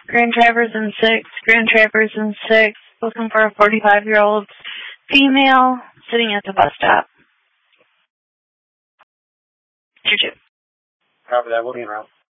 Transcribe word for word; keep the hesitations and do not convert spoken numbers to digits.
Grand Traverse and six, Grand Traverse and six, looking for a forty-five-year-old female sitting at the bus stop. Choo-choo. Copy that. We'll be around.